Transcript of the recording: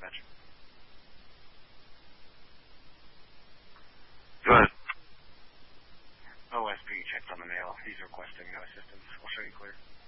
dispatch. Go ahead. OSP checked on the mail. He's requesting assistance. I'll show you clear.